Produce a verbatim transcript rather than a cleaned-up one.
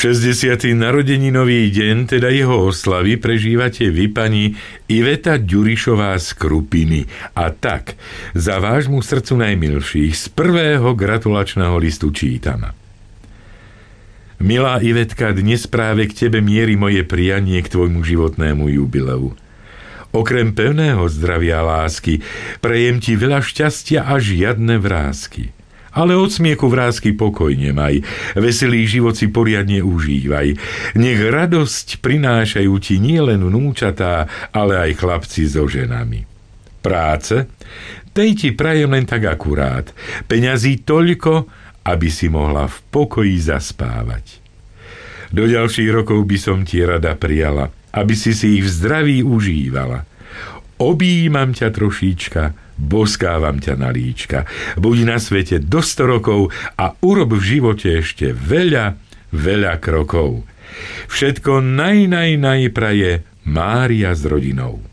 šesťdesiaty narodeninový deň, teda jeho oslavy, prežívate vy, pani Iveta Ďurišová z Krupiny. A tak, za vášmu srdcu najmilších, z prvého gratulačného listu čítam. Milá Ivetka, dnes práve k tebe mierí moje prianie k tvojmu životnému jubileu. Okrem pevného zdravia a lásky, prejem ti veľa šťastia a žiadne vrásky. Ale od smiechu vrásky pokoj nemaj, veselý život si poriadne užívaj. Nech radosť prinášajú ti nielen vnúčatá, ale aj chlapci so ženami. Práce? Tej ti prajem len tak akurát. Peňazí toľko, aby si mohla v pokoji zaspávať. Do ďalších rokov by som ti rada prijala, aby si si ich v zdraví užívala. Objímam ťa trošíčka, boskávam ťa na líčka. Buď na svete do sto rokov a urob v živote ešte veľa, veľa krokov. Všetko naj, naj, naj praje Mária s rodinou.